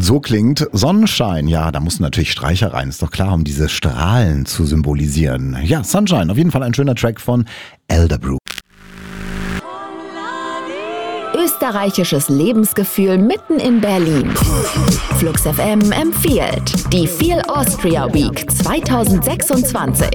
So klingt Sonnenschein. Ja, da mussten natürlich Streicher rein, ist doch klar, um diese Strahlen zu symbolisieren. Ja, Sunshine, auf jeden Fall ein schöner Track von Elderbrook. Österreichisches Lebensgefühl mitten in Berlin. Flux FM empfiehlt die Feel Austria Week 2026.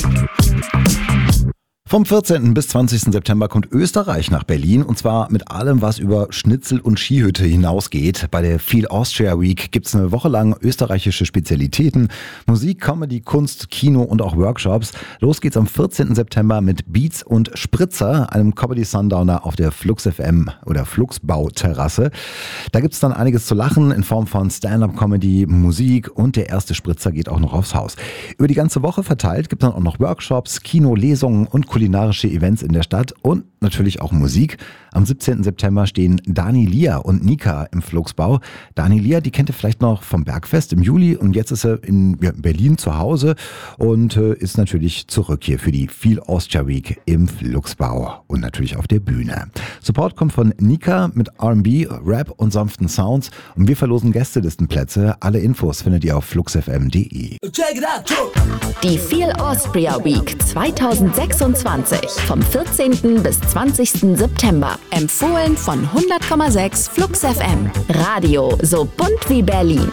Vom 14. bis 20. September kommt Österreich nach Berlin und zwar mit allem, was über Schnitzel und Skihütte hinausgeht. Bei der Feel Austria Week gibt es eine Woche lang österreichische Spezialitäten, Musik, Comedy, Kunst, Kino und auch Workshops. Los geht's am 14. September mit Beats und Spritzer, einem Comedy Sundowner auf der Flux FM oder Fluxbau-Terrasse. Da gibt's dann einiges zu lachen in Form von Stand-Up-Comedy, Musik und der erste Spritzer geht auch noch aufs Haus. Über die ganze Woche verteilt gibt es dann auch noch Workshops, Kino, Lesungen und kulinarische Events in der Stadt und natürlich auch Musik. Am 17. September stehen Dani Lia und Nika im Fluxbau. Dani Lia, die kennt ihr vielleicht noch vom Bergfest im Juli und jetzt ist er in Berlin zu Hause und ist natürlich zurück hier für die Feel Austria Week im Fluxbau und natürlich auf der Bühne. Support kommt von Nika mit R&B, Rap und sanften Sounds und wir verlosen Gästelistenplätze. Alle Infos findet ihr auf fluxfm.de. Die Feel Austria Week 2026 vom 14. bis 20. September. Empfohlen von 100,6 Flux FM. Radio so bunt wie Berlin.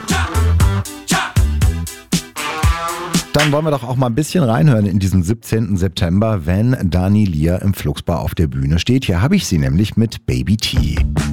Dann wollen wir doch auch mal ein bisschen reinhören in diesen 17. September, wenn Dani Lia im Fluxbau auf der Bühne steht. Hier habe ich sie nämlich mit Baby T.